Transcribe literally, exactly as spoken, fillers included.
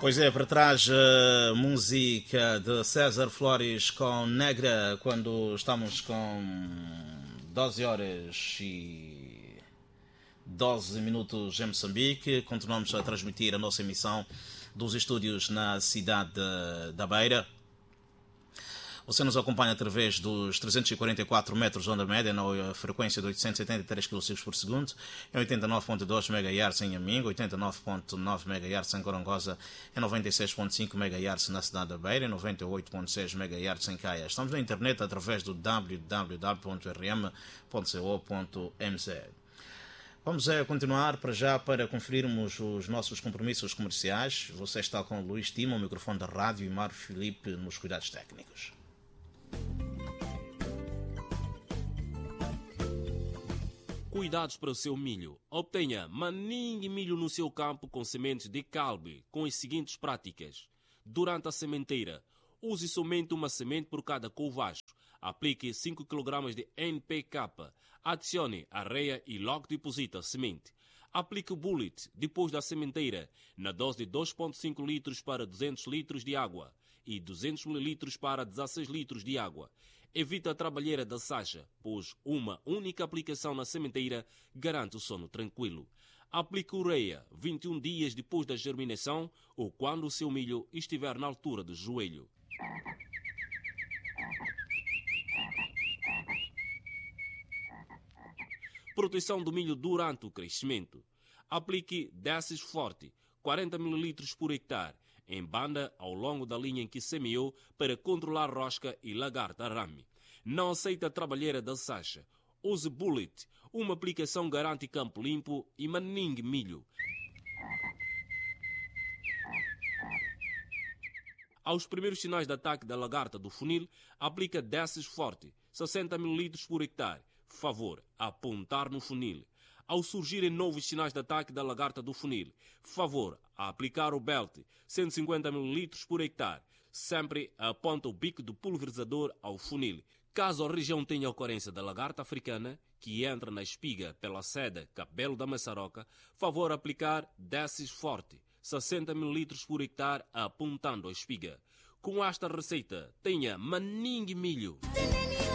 Pois é, para trás a música de César Flores com Negra, quando estamos com doze horas e doze minutos em Moçambique. Continuamos a transmitir a nossa emissão dos estúdios na cidade da Beira. Você nos acompanha através dos trezentos e quarenta e quatro metros de onda média na frequência de oitocentos e setenta e três quilociclos por segundo, em oitenta e nove ponto dois megahertz em Amingo, oitenta e nove ponto nove megahertz em Gorongosa, em noventa e seis ponto cinco megahertz na cidade da Beira, em noventa e oito ponto seis megahertz em Caia. Estamos na internet através do w w w ponto r m ponto co ponto m z. Vamos a continuar para já para conferirmos os nossos compromissos comerciais. Você está com o Luís Timo, o microfone da rádio, e Mário Filipe nos cuidados técnicos. Cuidados para o seu milho. Obtenha maninho milho no seu campo com sementes de calbe com as seguintes práticas. Durante a sementeira, use somente uma semente por cada covacho. Aplique cinco quilogramas de N P K. Adicione areia e logo deposite a semente. Aplique o bullet depois da sementeira, na dose de dois vírgula cinco litros para duzentos litros de água e duzentos mililitros para dezasseis litros de água. Evite a trabalheira da sacha, pois uma única aplicação na sementeira garante o sono tranquilo. Aplique ureia vinte e um dias depois da germinação ou quando o seu milho estiver na altura do joelho. Proteção do milho durante o crescimento. Aplique Desses Forte, quarenta mililitros por hectare, em banda ao longo da linha em que semeou para controlar rosca e lagarta rame. Não aceita a trabalheira da sacha. Use Bullet, uma aplicação garante campo limpo e maningue milho. Aos primeiros sinais de ataque da lagarta do funil, aplica Desses Forte, sessenta mililitros por hectare. Favor, apontar no funil. Ao surgirem novos sinais de ataque da lagarta do funil, favor, a aplicar o Belt, cento e cinquenta mililitros por hectare. Sempre aponta o bico do pulverizador ao funil. Caso a região tenha ocorrência da lagarta africana, que entra na espiga pela seda cabelo da maçaroca, favor aplicar Desses Forte, sessenta mililitros por hectare apontando a espiga. Com esta receita, tenha maningue milho.